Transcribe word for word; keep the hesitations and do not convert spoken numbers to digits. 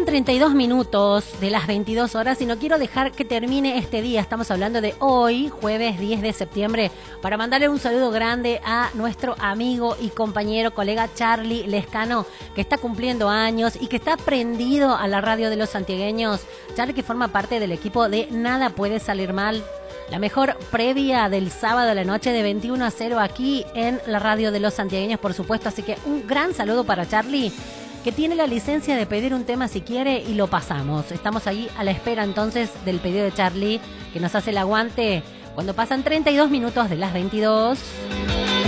treinta y dos minutos de las veintidós horas y no quiero dejar que termine este día. Estamos hablando de hoy, jueves diez de septiembre, para mandarle un saludo grande a nuestro amigo y compañero, colega Charlie Lescano, que está cumpliendo años y que está prendido a la radio de los santiagueños. Charlie, que forma parte del equipo de Nada Puede Salir Mal, la mejor previa del sábado a la noche de veintiuno a cero aquí en la radio de los santiagueños, por supuesto. Así que un gran saludo para Charlie, que tiene la licencia de pedir un tema si quiere y lo pasamos. Estamos ahí a la espera entonces del pedido de Charlie, que nos hace el aguante cuando pasan treinta y dos minutos de las veintidós.